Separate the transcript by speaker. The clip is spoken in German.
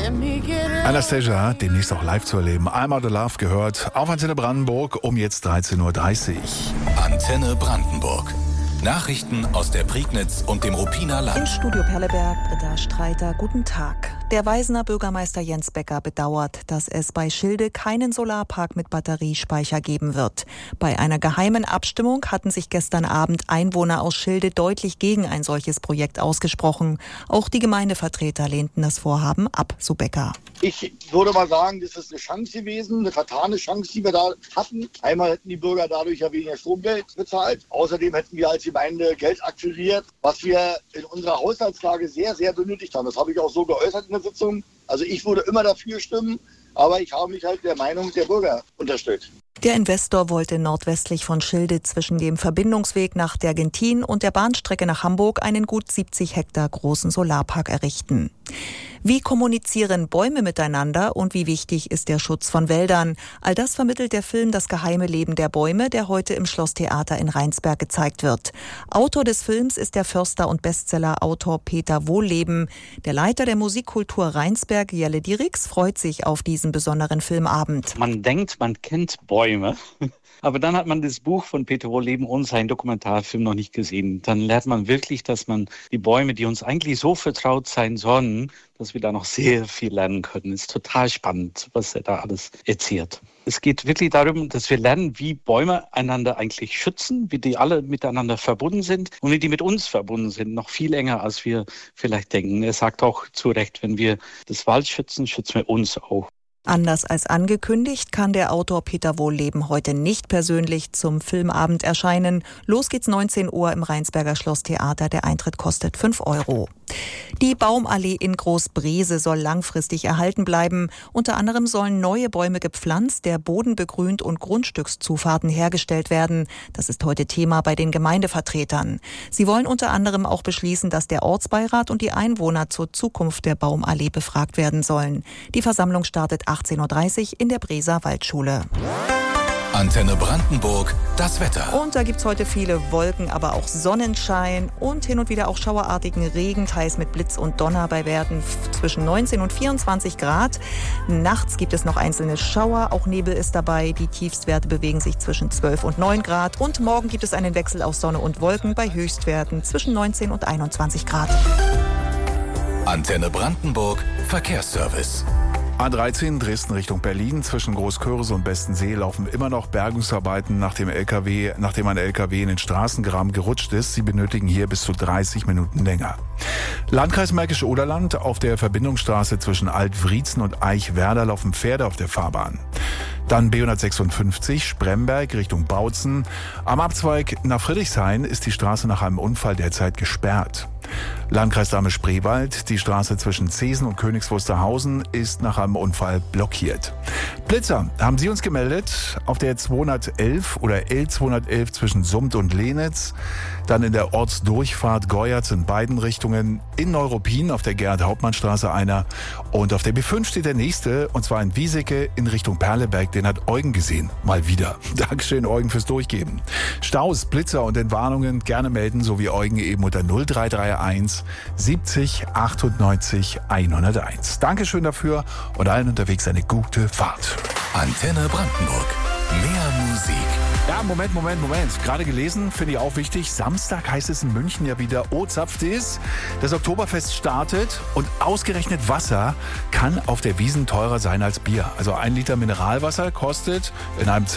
Speaker 1: Anastasia, demnächst auch live zu erleben. I'm Out of Love gehört auf Antenne Brandenburg um jetzt 13.30 Uhr.
Speaker 2: Antenne Brandenburg. Nachrichten aus der Prignitz und dem Ruppiner Land.
Speaker 3: Im Studio Perleberg, Britta Streiter, guten Tag. Der Weißener Bürgermeister Jens Becker bedauert, dass es bei Schilde keinen Solarpark mit Batteriespeicher geben wird. Bei einer geheimen Abstimmung hatten sich gestern Abend Einwohner aus Schilde deutlich gegen ein solches Projekt ausgesprochen. Auch die Gemeindevertreter lehnten das Vorhaben ab, so Becker.
Speaker 4: Ich würde mal sagen, das ist eine Chance gewesen, eine vertane Chance, die wir da hatten. Einmal hätten die Bürger dadurch ja weniger Stromgeld bezahlt. Außerdem hätten wir als Gemeinde Geld akquiriert, was wir in unserer Haushaltslage sehr, sehr benötigt haben. Das habe ich auch so geäußert in der Sitzung. Also ich würde immer dafür stimmen, aber ich habe mich halt der Meinung der Bürger unterstellt.
Speaker 3: Der Investor wollte nordwestlich von Schilde zwischen dem Verbindungsweg nach Dergentin und der Bahnstrecke nach Hamburg einen gut 70 Hektar großen Solarpark errichten. Wie kommunizieren Bäume miteinander und wie wichtig ist der Schutz von Wäldern? All das vermittelt der Film Das geheime Leben der Bäume, der heute im Schlosstheater in Rheinsberg gezeigt wird. Autor des Films ist der Förster und Bestsellerautor Peter Wohlleben. Der Leiter der Musikkultur Rheinsberg, Jelle Dierix, freut sich auf diesen besonderen Filmabend.
Speaker 5: Man denkt, man kennt Bäume. Aber dann hat man das Buch von Peter Wohlleben und seinen Dokumentarfilm noch nicht gesehen. Dann lernt man wirklich, dass man die Bäume, die uns eigentlich so vertraut sein sollen, dass wir da noch sehr viel lernen können. Es ist total spannend, was er da alles erzählt. Es geht wirklich darum, dass wir lernen, wie Bäume einander eigentlich schützen, wie die alle miteinander verbunden sind und wie die mit uns verbunden sind, noch viel enger, als wir vielleicht denken. Er sagt auch zu Recht, wenn wir das Wald schützen, schützen wir uns auch.
Speaker 3: Anders als angekündigt kann der Autor Peter Wohlleben heute nicht persönlich zum Filmabend erscheinen. Los geht's 19 Uhr im Rheinsberger Schlosstheater. Der Eintritt kostet 5 €. Die Baumallee in Großbrese soll langfristig erhalten bleiben. Unter anderem sollen neue Bäume gepflanzt, der Boden begrünt und Grundstückszufahrten hergestellt werden. Das ist heute Thema bei den Gemeindevertretern. Sie wollen unter anderem auch beschließen, dass der Ortsbeirat und die Einwohner zur Zukunft der Baumallee befragt werden sollen. Die Versammlung startet 18.30 Uhr in der Breser Waldschule.
Speaker 2: Antenne Brandenburg, das Wetter.
Speaker 3: Und da gibt's heute viele Wolken, aber auch Sonnenschein und hin und wieder auch schauerartigen Regen, teils mit Blitz und Donner bei Werten zwischen 19 und 24 Grad. Nachts gibt es noch einzelne Schauer, auch Nebel ist dabei. Die Tiefstwerte bewegen sich zwischen 12 und 9 Grad. Und morgen gibt es einen Wechsel aus Sonne und Wolken bei Höchstwerten zwischen 19 und 21 Grad.
Speaker 2: Antenne Brandenburg, Verkehrsservice.
Speaker 1: A13 Dresden Richtung Berlin. Zwischen Großkörse und Bestensee laufen immer noch Bergungsarbeiten, nachdem ein LKW in den Straßengraben gerutscht ist. Sie benötigen hier bis zu 30 Minuten länger. Landkreis Märkische Oderland. Auf der Verbindungsstraße zwischen Alt-Wriezen und Eichwerder laufen Pferde auf der Fahrbahn. Dann B156 Spremberg Richtung Bautzen. Am Abzweig nach Friedrichshain ist die Straße nach einem Unfall derzeit gesperrt. Landkreis Dahme-Spreewald. Die Straße zwischen Zesen und Königs Wusterhausen ist nach einem Unfall blockiert. Blitzer haben Sie uns gemeldet auf der 211 oder L211 zwischen Summt und Lehnitz. Dann in der Ortsdurchfahrt Geuerz in beiden Richtungen. In Neuruppin auf der Gerhard-Hauptmann-Straße einer. Und auf der B5 steht der nächste, und zwar in Wieseke in Richtung Perleberg. Den hat Eugen gesehen. Mal wieder. Dankeschön, Eugen, fürs Durchgeben. Staus, Blitzer und Entwarnungen gerne melden, so wie Eugen eben unter 0331 70 98 101. Dankeschön dafür und allen unterwegs eine gute Fahrt.
Speaker 2: Antenne Brandenburg. Mehr Musik.
Speaker 1: Ja, Moment. Gerade gelesen, finde ich auch wichtig. Samstag heißt es in München ja wieder, oh, Zapftis. Das Oktoberfest startet und ausgerechnet Wasser kann auf der Wiesn teurer sein als Bier. Also 1 Liter Mineralwasser kostet in einem